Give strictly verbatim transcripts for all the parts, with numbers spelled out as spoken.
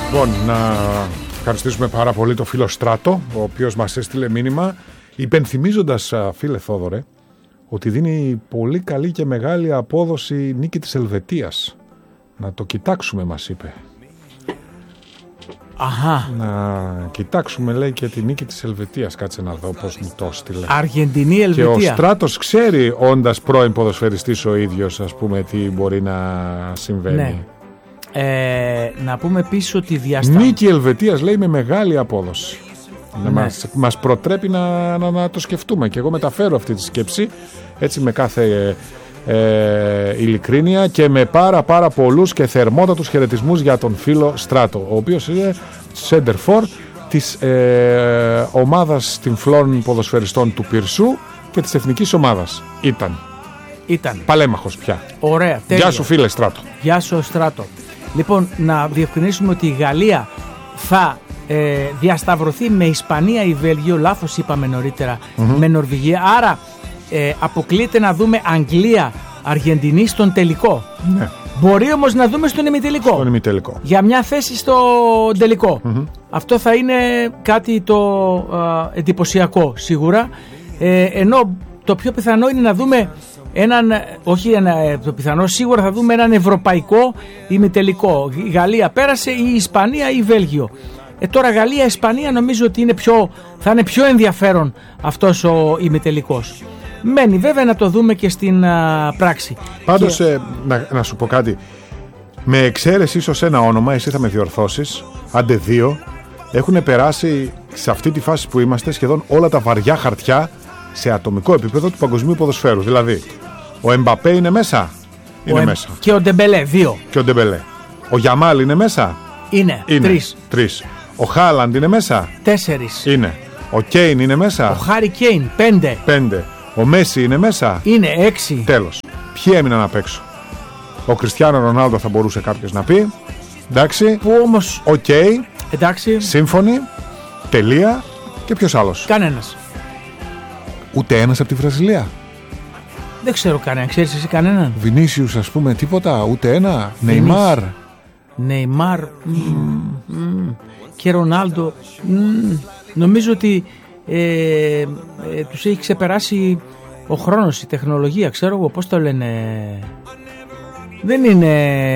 Λοιπόν, να ευχαριστήσουμε πάρα πολύ το φίλο Στράτο, ο οποίος μας έστειλε μήνυμα, υπενθυμίζοντας, φίλε Θόδωρε, ότι δίνει πολύ καλή και μεγάλη απόδοση νίκη της Ελβετίας. Να το κοιτάξουμε, μας είπε. Αχα. Να κοιτάξουμε, λέει, και τη νίκη της Ελβετίας. Κάτσε να δω πώς μου το έστειλε. Αργεντινή, Ελβετία. Και ο Στράτος ξέρει, όντας πρώην ποδοσφαιριστής ο ίδιος, ας πούμε, τι μπορεί να συμβαίνει. Ναι. Ε, να πούμε επίσης ότι διασταυρώνει. Νίκη Ελβετίας, λέει, με μεγάλη απόδοση. Ναι. Μας, μας προτρέπει να, να, να το σκεφτούμε. Και εγώ μεταφέρω αυτή τη σκέψη, έτσι, με κάθε ε, ειλικρίνεια και με πάρα πάρα πολλούς και θερμότατους χαιρετισμούς για τον φίλο Στράτο, ο οποίος είναι center for της ε, ομάδας τυμφλών ποδοσφαιριστών του Πυρσού και της εθνικής ομάδας. Ήταν. Ήταν. Παλέμαχος πια. Ωραία. Τέλειο. Γεια σου, φίλε Στράτο. Γεια σου, Στράτο. Λοιπόν, να διευκρινίσουμε ότι η Γαλλία θα ε, διασταυρωθεί με Ισπανία ή Βέλγιο, λάθος είπαμε νωρίτερα, mm-hmm. με Νορβηγία. Άρα ε, αποκλείεται να δούμε Αγγλία, Αργεντινή στον τελικό. Ναι. Μπορεί όμως να δούμε στον ημιτελικό. Στον ημιτελικό. Για μια θέση στο τελικό. Mm-hmm. Αυτό θα είναι κάτι το ε, εντυπωσιακό σίγουρα. Ε, ενώ το πιο πιθανό είναι να δούμε έναν, όχι ένα, το πιθανό, σίγουρα θα δούμε έναν ευρωπαϊκό ημιτελικό. Η Γαλλία πέρασε, η Ισπανία ή η Βέλγιο. Ε, τώρα Γαλλία-Ισπανία νομίζω ότι είναι πιο, θα είναι πιο ενδιαφέρον αυτός ο ημιτελικός. Μένει βέβαια να το δούμε και στην α, πράξη. Πάντως και... ε, να, να σου πω κάτι. Με εξαίρεση ίσως ένα όνομα, εσύ θα με διορθώσεις, άντε δύο, έχουν περάσει σε αυτή τη φάση που είμαστε σχεδόν όλα τα βαριά χαρτιά σε ατομικό επίπεδο του παγκοσμίου ποδοσφαίρου. Δηλαδή, ο Εμπαπέ είναι μέσα. Είναι ο μέσα. Και ο Ντεμπελέ, δύο. Και ο Ντεμπελέ. Ο Γιαμάλ είναι μέσα. Είναι. είναι. Τρεις. Τρεις. Ο Χάλαντ είναι μέσα. Τέσσερις. Είναι. Ο Κέιν είναι μέσα. Ο Χάρι Κέιν, πέντε. Πέντε. Ο Μέση είναι μέσα. Είναι, έξι. Τέλος. Ποιοι έμειναν απ' έξω? Ο Κριστιάνο Ρονάλντο θα μπορούσε κάποιος να πει. Εντάξει. Που όμως. Οκ. Okay. Εντάξει. Σύμφωνοι. Τελεία. Και ποιος άλλος? Κανένας. Ούτε ένας από τη Βραζιλία. Δεν ξέρω κανέναν. Ξέρεις εσύ κανέναν? Βινίσιους, ας πούμε, τίποτα. Ούτε ένα. Νεϊμάρ. Νεϊμάρ. Mm. Και Ρονάλντο. Mm. Νομίζω ότι ε, ε, τους έχει ξεπεράσει ο χρόνος, η τεχνολογία. Ξέρω εγώ πώς το λένε. Δεν είναι...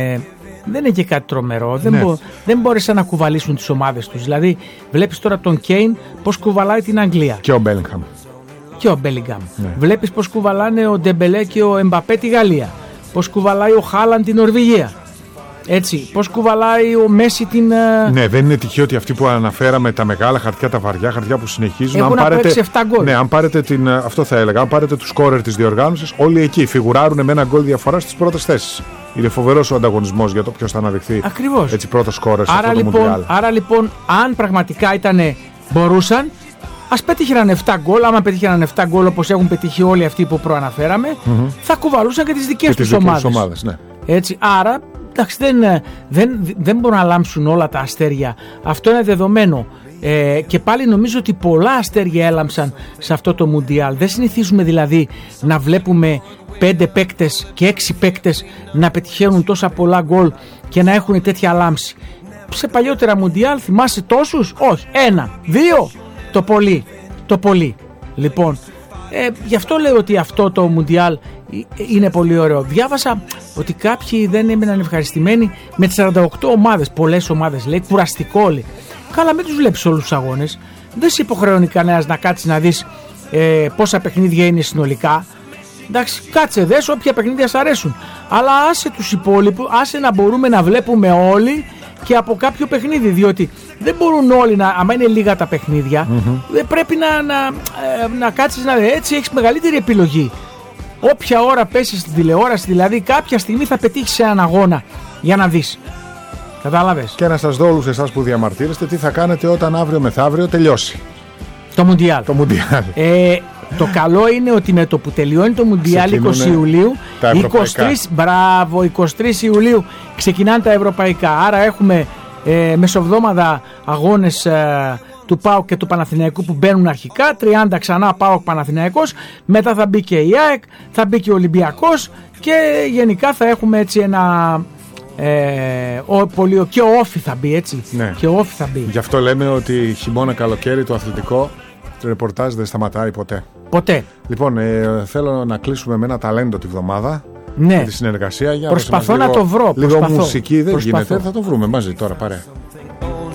Δεν είναι και κάτι τρομερό. Δεν, ναι. μπο, δεν μπόρεσαν να κουβαλήσουν τις ομάδες τους. Δηλαδή, βλέπεις τώρα τον Κέιν πώς κουβαλάει την Αγγλία. Και ο Μπέλιγχαμ. Και ο Μπέλιγχαμ. Ναι. Βλέπεις πώς κουβαλάνε ο Ντεμπελέ και ο Εμπαπέ τη Γαλλία. Πώς κουβαλάει ο Χάλαντ την Νορβηγία. Έτσι. Πώς κουβαλάει ο Μέση την. Ναι, δεν είναι τυχαίο ότι αυτοί που αναφέραμε, τα μεγάλα χαρτιά, τα βαριά χαρτιά που συνεχίζουν. Έχουν αν πάρετε, έξι εφτά γκολ. Ναι, αν πάρετε την. Αυτό θα έλεγα. Αν πάρετε τους σκόρερ της διοργάνωσης, όλοι εκεί φιγουράρουν με ένα γκολ διαφορά στις πρώτες θέσεις. Είναι φοβερός ο ανταγωνισμός για το ποιος θα αναδειχθεί. Ακριβώς. Έτσι, πρώτος σκόρερ σε άρα, αυτό το λοιπόν, Μουντιάλ. άρα λοιπόν, αν πραγματικά ήταν, μπορούσαν, ας πετύχαιναν εφτά γκολ. Άμα πετύχαιναν εφτά γκολ όπως έχουν πετύχει όλοι αυτοί που προαναφέραμε, mm-hmm. θα κουβαλούσαν και τις δικές τους ομάδες. ομάδες ναι. Έτσι, άρα, εντάξει, δεν, δεν, δεν μπορούν να λάμψουν όλα τα αστέρια. Αυτό είναι δεδομένο. Ε, και πάλι νομίζω ότι πολλά αστέρια έλαμψαν σε αυτό το Μουντιάλ. Δεν συνηθίζουμε δηλαδή να βλέπουμε πέντε παίκτες και έξι παίκτες να πετυχαίνουν τόσα πολλά γκολ και να έχουν τέτοια λάμψη. Σε παλιότερα Μουντιάλ θυμάσαι τόσους? Όχι, ένα, δύο το πολύ, το πολύ. Λοιπόν, ε, γι' αυτό λέω ότι αυτό το Μουντιάλ είναι πολύ ωραίο. Διάβασα ότι κάποιοι δεν έμειναν ευχαριστημένοι με τις σαράντα οκτώ ομάδες, πολλές ομάδες λέει, κουραστικό λέει. Καλά, μην τους βλέπεις όλους τους αγώνες. Δεν σε υποχρεώνει κανένας να κάτσεις να δεις ε, πόσα παιχνίδια είναι συνολικά. Εντάξει, κάτσε δες όποια παιχνίδια σ' αρέσουν. Αλλά άσε τους υπόλοιπους, άσε να μπορούμε να βλέπουμε όλοι και από κάποιο παιχνίδι. Διότι δεν μπορούν όλοι να, άμα είναι λίγα τα παιχνίδια, mm-hmm. δεν πρέπει να, να, ε, να κάτσεις να δεις. Έτσι έχεις μεγαλύτερη επιλογή. Όποια ώρα πέσεις στην τηλεόραση, δηλαδή κάποια στιγμή θα πετύχεις έναν αγώνα για να δεις. Κατάλαβες. Και να σας δω όλους εσάς που διαμαρτύρεστε τι θα κάνετε όταν αύριο μεθαύριο τελειώσει το Μουντιάλ. Το Μουντιάλ. Ε, το καλό είναι ότι με το που τελειώνει το Μουντιάλ είκοσι Ιουλίου, είκοσι τρεις, μπράβο, είκοσι τρεις Ιουλίου ξεκινάνε τα ευρωπαϊκά. Άρα έχουμε ε, μεσοβδόμαδα αγώνες ε, του ΠΑΟΚ και του Παναθηναϊκού που μπαίνουν αρχικά, τριάντα ξανά ΠΑΟΚ Παναθηναϊκός, μετά θα μπει και η ΑΕΚ, θα μπει και ο Ολυμπιακός και γενικά θα έχουμε έτσι ένα Ε, ο, πολύ, και ο Όφι θα μπει, έτσι. Ναι. Και ο Όφι θα μπει. Γι' αυτό λέμε ότι χειμώνα καλοκαίρι το αθλητικό το ρεπορτάζ δεν σταματάει ποτέ. Ποτέ. Λοιπόν, ε, θέλω να κλείσουμε με ένα ταλέντο τη βδομάδα. Ναι. Τη συνεργασία. Για προσπαθώ να λίγο, το βρω. Λίγο προσπαθώ. μουσική δεν προσπαθώ. γίνεται. Θα το βρούμε μαζί τώρα παρέα.